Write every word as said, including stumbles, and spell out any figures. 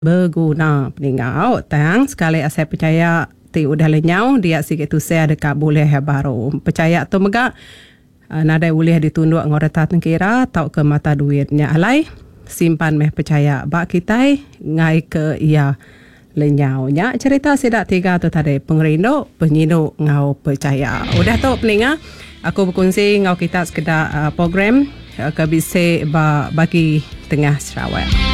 berguna peningau tang sekali saya percaya ti udah lenyau dia sikit tu saya dekat boleh baru percaya tu megak uh, nadai boleh ditunduk ngoreta tengkira tau ke mata duitnya alai simpan meh percaya bak kita ngai ke ia lenyau nya cerita sidak tiga tu tadi pengerindo penyino ngau percaya udah tu peninga aku berkongsi ngau kita sekedar uh, program uh, ke bisi ba bagi tengah Sarawak.